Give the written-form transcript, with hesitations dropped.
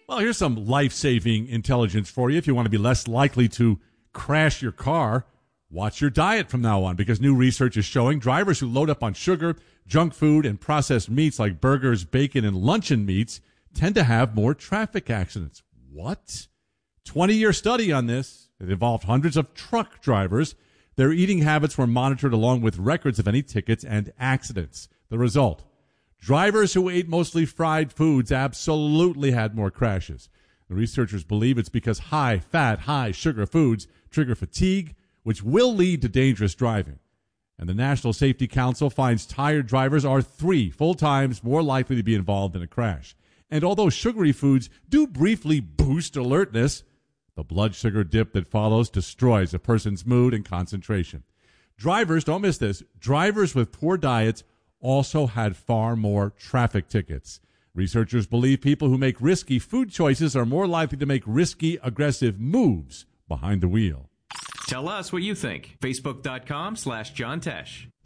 Well, here's some life-saving intelligence for you if you want to be less likely to crash your car. Watch your diet from now on, because new research is showing drivers who load up on sugar, junk food, and processed meats like burgers, bacon, and luncheon meats tend to have more traffic accidents. What? 20-year study on this. It involved hundreds of truck drivers. Their eating habits were monitored along with records of any tickets and accidents. The result: drivers who ate mostly fried foods absolutely had more crashes. The researchers believe it's because high-fat, high-sugar foods trigger fatigue, which will lead to dangerous driving. And the National Safety Council finds tired drivers are 3 full times more likely to be involved in a crash. And although sugary foods do briefly boost alertness, the blood sugar dip that follows destroys a person's mood and concentration. Drivers, don't miss this, drivers with poor diets also had far more traffic tickets. Researchers believe people who make risky food choices are more likely to make risky, aggressive moves behind the wheel. Tell us what you think. Facebook.com/John Tesh.